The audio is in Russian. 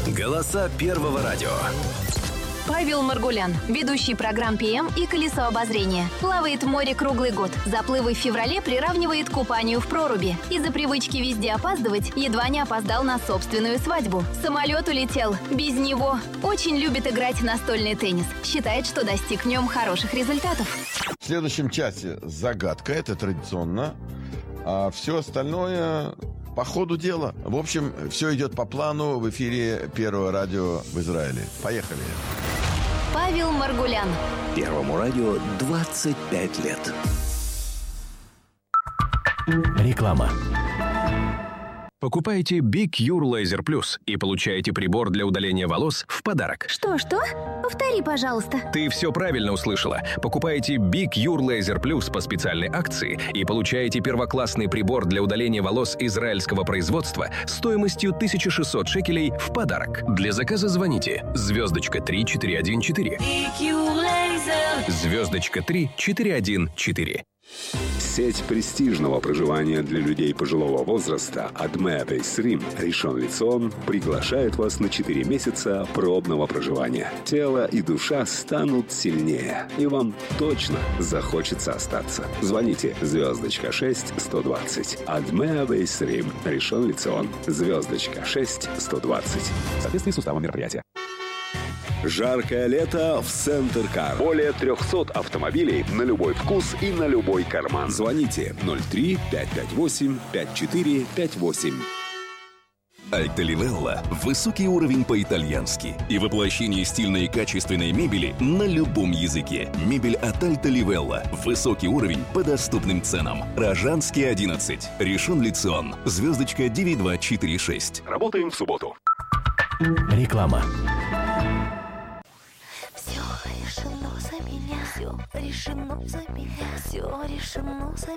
Голоса Первого радио. Павел Маргулян, ведущий программ ПМ и «Колесо обозрения». Плавает в море круглый год. Заплывы в феврале приравнивает к купанию в проруби. Из-за привычки везде опаздывать едва не опоздал на собственную свадьбу. Самолет улетел. Без него. Очень любит играть в настольный теннис. Считает, что достиг в нем хороших результатов. В следующем часе загадка, это традиционно. А все остальное по ходу дела. В общем, все идет по плану в эфире Первого радио в Израиле. Поехали. Павел Маргулян. Первому радио 25 лет. Реклама. Покупайте Big Cure Laser Plus и получаете прибор для удаления волос в подарок. Что? Повтори, пожалуйста. Ты все правильно услышала. Покупайте Big Cure Laser Plus по специальной акции и получаете первоклассный прибор для удаления волос израильского производства стоимостью 1600 шекелей в подарок. Для заказа звоните *3414. *3414. Сеть престижного проживания для людей пожилого возраста Adme Base Ришон Лецион приглашает вас на 4 месяца пробного проживания. Тело и душа станут сильнее, и вам точно захочется остаться. Звоните *6-120. Adme Base Ришон Лецион. *6-120. В соответствии с уставом мероприятия. Жаркое лето в Центр Кар. Более 300 автомобилей на любой вкус и на любой карман. Звоните 03-558-5458. Альта Ливелла – высокий уровень по-итальянски и воплощение стильной и качественной мебели на любом языке. Мебель от Альта Ливелла. Высокий уровень по доступным ценам. Рожанский 11. Ришон Лецион. *9246. Работаем в субботу. Реклама. Все решено за меня, все решено за меня, все решено за